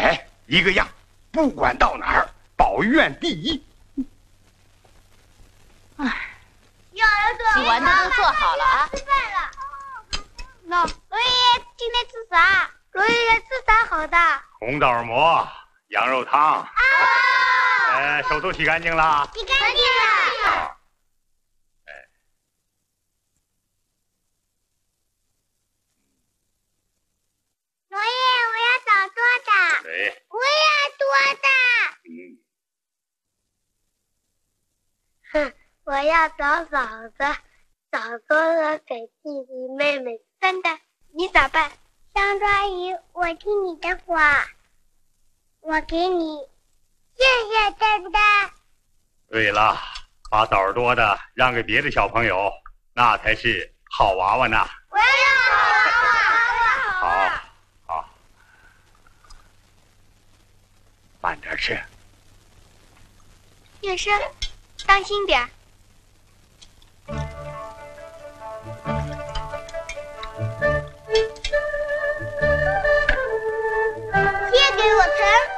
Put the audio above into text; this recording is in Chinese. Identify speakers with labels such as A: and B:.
A: 哎，一个样，不管到哪儿，保院第一。
B: 哎，
C: 洗完的都做好了啊。
B: 吃饭了。那罗爷爷今天吃啥？罗爷爷吃啥好的？
A: 红枣馍、羊肉汤。手都洗干净了。
B: 洗干净了。罗爷爷，我要找多的。
A: 对。
B: 我要多的。哼，我要找嫂子，找多了给弟弟妹妹分的。你咋办？香珠阿姨，我听你的话，我给你，谢谢，对不对？
A: 对了，把枣儿多的让给别的小朋友，那才是好娃娃呢。
B: 我要好娃娃。
A: 好，慢点吃。
B: 叶生，当心点。贴给我疼。